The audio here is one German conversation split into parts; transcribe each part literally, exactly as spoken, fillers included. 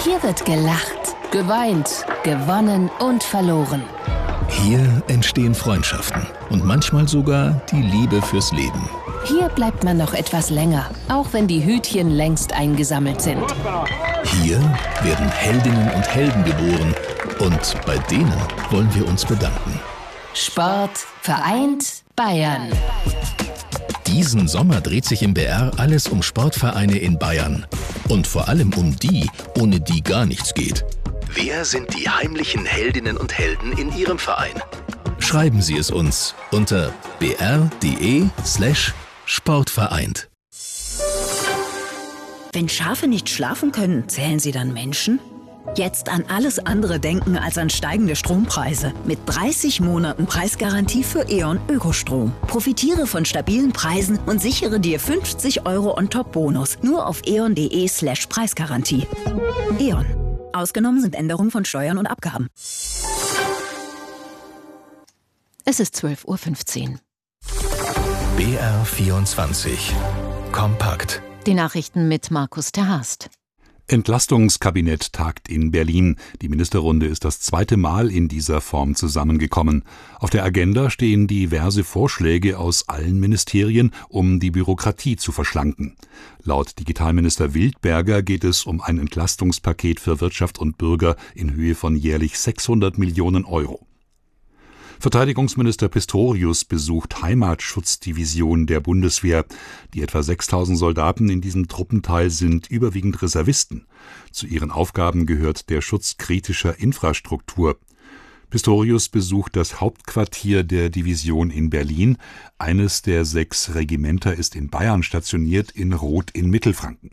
Hier wird gelacht, geweint, gewonnen und verloren. Hier entstehen Freundschaften und manchmal sogar die Liebe fürs Leben. Hier bleibt man noch etwas länger, auch wenn die Hütchen längst eingesammelt sind. Hier werden Heldinnen und Helden geboren und bei denen wollen wir uns bedanken. Sport vereint Bayern. Diesen Sommer dreht sich im B R alles um Sportvereine in Bayern. Und vor allem um die, ohne die gar nichts geht. Wer sind die heimlichen Heldinnen und Helden in Ihrem Verein? Schreiben Sie es uns unter br.de slash sportvereint. Wenn Schafe nicht schlafen können, zählen sie dann Menschen? Jetzt an alles andere denken als an steigende Strompreise. Mit dreißig Monaten Preisgarantie für E.ON Ökostrom. Profitiere von stabilen Preisen und sichere dir fünfzig Euro on-top-Bonus. Nur auf eon.de slash Preisgarantie. E.ON. Ausgenommen sind Änderungen von Steuern und Abgaben. Es ist zwölf Uhr fünfzehn. B R vierundzwanzig. Kompakt. Die Nachrichten mit Markus Terhast. Entlastungskabinett tagt in Berlin. Die Ministerrunde ist das zweite Mal in dieser Form zusammengekommen. Auf der Agenda stehen diverse Vorschläge aus allen Ministerien, um die Bürokratie zu verschlanken. Laut Digitalminister Wildberger geht es um ein Entlastungspaket für Wirtschaft und Bürger in Höhe von jährlich sechshundert Millionen Euro. Verteidigungsminister Pistorius besucht Heimatschutzdivision der Bundeswehr. Die etwa sechstausend Soldaten in diesem Truppenteil sind überwiegend Reservisten. Zu ihren Aufgaben gehört der Schutz kritischer Infrastruktur. Pistorius besucht das Hauptquartier der Division in Berlin. Eines der sechs Regimenter ist in Bayern stationiert, in Roth in Mittelfranken.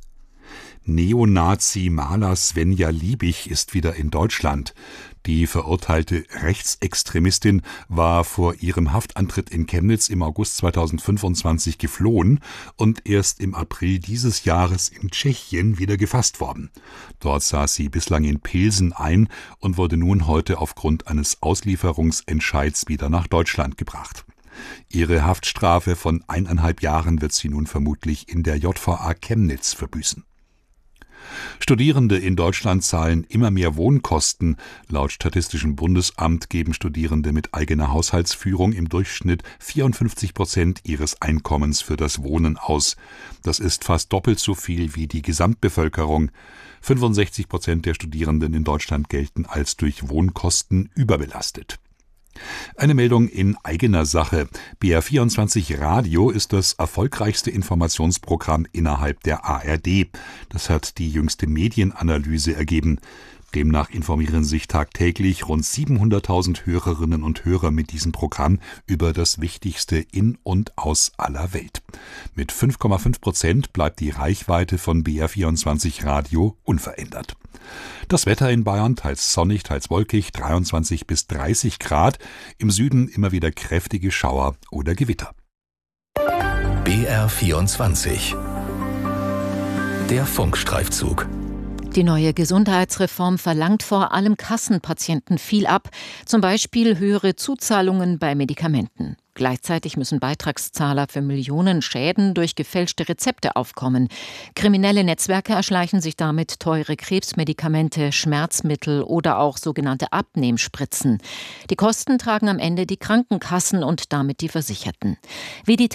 Neonazi-Maler Svenja Liebig ist wieder in Deutschland. Die verurteilte Rechtsextremistin war vor ihrem Haftantritt in Chemnitz im August zweitausendfünfundzwanzig geflohen und erst im April dieses Jahres in Tschechien wieder gefasst worden. Dort saß sie bislang in Pilsen ein und wurde nun heute aufgrund eines Auslieferungsentscheids wieder nach Deutschland gebracht. Ihre Haftstrafe von eineinhalb Jahren wird sie nun vermutlich in der J V A Chemnitz verbüßen. Studierende in Deutschland zahlen immer mehr Wohnkosten. Laut Statistischem Bundesamt geben Studierende mit eigener Haushaltsführung im Durchschnitt vierundfünfzig Prozent ihres Einkommens für das Wohnen aus. Das ist fast doppelt so viel wie die Gesamtbevölkerung. fünfundsechzig Prozent der Studierenden in Deutschland gelten als durch Wohnkosten überbelastet. Eine Meldung in eigener Sache. B R vierundzwanzig Radio ist das erfolgreichste Informationsprogramm innerhalb der A R D. Das hat die jüngste Medienanalyse ergeben. Demnach informieren sich tagtäglich rund siebenhunderttausend Hörerinnen und Hörer mit diesem Programm über das Wichtigste in und aus aller Welt. Mit fünf Komma fünf Prozent bleibt die Reichweite von B R vierundzwanzig Radio unverändert. Das Wetter in Bayern teils sonnig, teils wolkig, dreiundzwanzig bis dreißig Grad. Im Süden immer wieder kräftige Schauer oder Gewitter. B R vierundzwanzig. Der Funkstreifzug. Die neue Gesundheitsreform verlangt vor allem Kassenpatienten viel ab, zum Beispiel höhere Zuzahlungen bei Medikamenten. Gleichzeitig müssen Beitragszahler für Millionen Schäden durch gefälschte Rezepte aufkommen. Kriminelle Netzwerke erschleichen sich damit teure Krebsmedikamente, Schmerzmittel oder auch sogenannte Abnehmspritzen. Die Kosten tragen am Ende die Krankenkassen und damit die Versicherten. Wie die